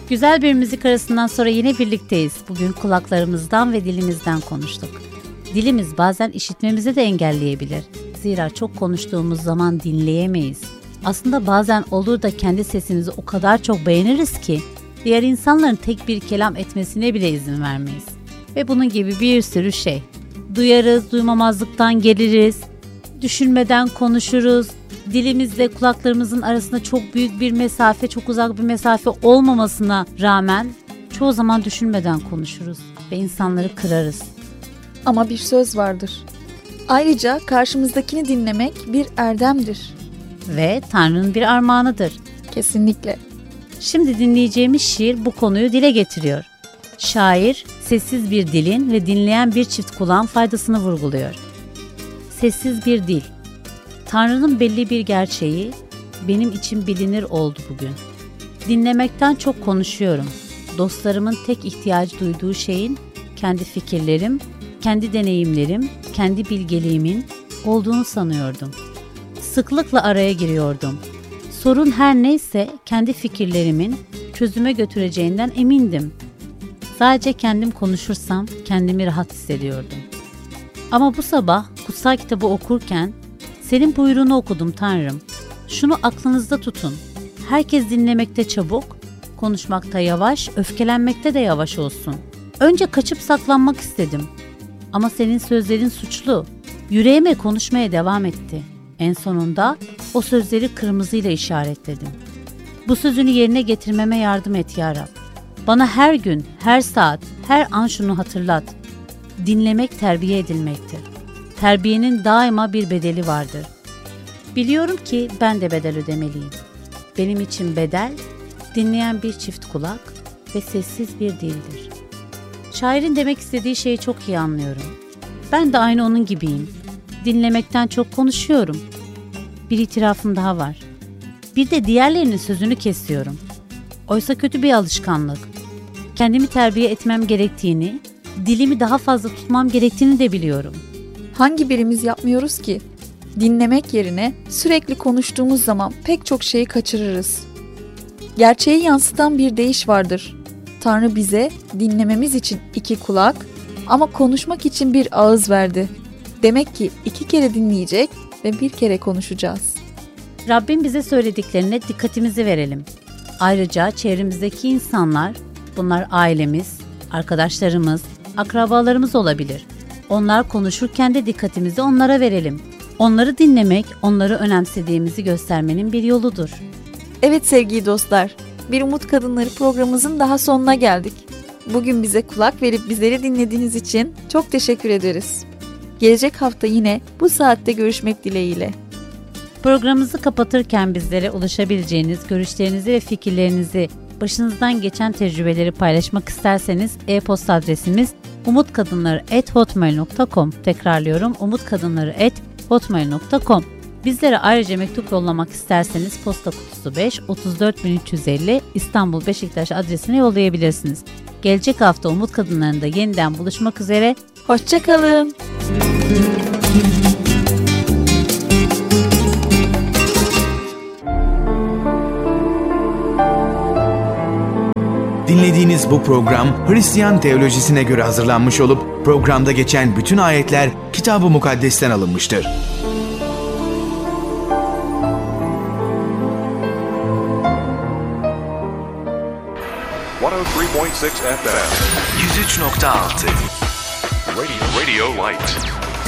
Güzel bir müzik arasından sonra yine birlikteyiz. Bugün kulaklarımızdan ve dilimizden konuştuk. Dilimiz bazen işitmemizi de engelleyebilir. Zira çok konuştuğumuz zaman dinleyemeyiz. Aslında bazen olur da kendi sesimizi o kadar çok beğeniriz ki diğer insanların tek bir kelam etmesine bile izin vermeyiz. Ve bunun gibi bir sürü şey. Duyarız, duymamazlıktan geliriz, düşünmeden konuşuruz. Dilimizle kulaklarımızın arasında çok büyük bir mesafe, çok uzak bir mesafe olmamasına rağmen çoğu zaman düşünmeden konuşuruz ve insanları kırarız. Ama bir söz vardır. Ayrıca karşımızdakini dinlemek bir erdemdir. Ve Tanrı'nın bir armağanıdır. Kesinlikle. Şimdi dinleyeceğimiz şiir bu konuyu dile getiriyor. Şair, sessiz bir dilin ve dinleyen bir çift kulağın faydasını vurguluyor. Sessiz bir dil. Tanrı'nın belli bir gerçeği benim için bilinir oldu bugün. Dinlemekten çok konuşuyorum. Dostlarımın tek ihtiyacı duyduğu şeyin kendi fikirlerim, kendi deneyimlerim, kendi bilgeliğimin olduğunu sanıyordum. Sıklıkla araya giriyordum. Sorun her neyse kendi fikirlerimin çözüme götüreceğinden emindim. Sadece kendim konuşursam kendimi rahat hissediyordum. Ama bu sabah kutsal kitabı okurken senin buyruğunu okudum Tanrım. Şunu aklınızda tutun. Herkes dinlemekte çabuk, konuşmakta yavaş, öfkelenmekte de yavaş olsun. Önce kaçıp saklanmak istedim. Ama senin sözlerin suçlu. Yüreğime konuşmaya devam etti. En sonunda o sözleri kırmızıyla işaretledim. Bu sözünü yerine getirmeme yardım et ya Rab. Bana her gün, her saat, her an şunu hatırlat. Dinlemek terbiye edilmektir. Terbiyenin daima bir bedeli vardır. Biliyorum ki ben de bedel ödemeliyim. Benim için bedel, dinleyen bir çift kulak ve sessiz bir dildir. Şairin demek istediği şeyi çok iyi anlıyorum. Ben de aynı onun gibiyim. Dinlemekten çok konuşuyorum. Bir itirafım daha var. Bir de diğerlerinin sözünü kesiyorum. Oysa kötü bir alışkanlık. Kendimi terbiye etmem gerektiğini, dilimi daha fazla tutmam gerektiğini de biliyorum. Hangi birimiz yapmıyoruz ki? Dinlemek yerine sürekli konuştuğumuz zaman pek çok şeyi kaçırırız. Gerçeği yansıtan bir deyiş vardır. Tanrı bize dinlememiz için 2 kulak ama konuşmak için bir ağız verdi. Demek ki 2 kere dinleyecek ve 1 kere konuşacağız. Rabbim bize söylediklerine dikkatimizi verelim. Ayrıca çevremizdeki insanlar, bunlar ailemiz, arkadaşlarımız, akrabalarımız olabilir. Onlar konuşurken de dikkatimizi onlara verelim. Onları dinlemek, onları önemsediğimizi göstermenin bir yoludur. Evet sevgili dostlar, Bir Umut Kadınları programımızın daha sonuna geldik. Bugün bize kulak verip bizleri dinlediğiniz için çok teşekkür ederiz. Gelecek hafta yine bu saatte görüşmek dileğiyle. Programımızı kapatırken bizlere ulaşabileceğiniz görüşlerinizi ve fikirlerinizi, başınızdan geçen tecrübeleri paylaşmak isterseniz e-posta adresimiz umutkadınları@hotmail.com. Tekrarlıyorum, umutkadınları@hotmail.com. Bizlere ayrıca mektup yollamak isterseniz posta kutusu 5 34350 İstanbul Beşiktaş adresine yollayabilirsiniz. Gelecek hafta Umut Kadınları'nda yeniden buluşmak üzere. Hoşça kalın. Dinlediğiniz bu program Hristiyan teolojisine göre hazırlanmış olup programda geçen bütün ayetler Kitab-ı Mukaddes'ten alınmıştır. 103.6 FM 103.6 Radio Light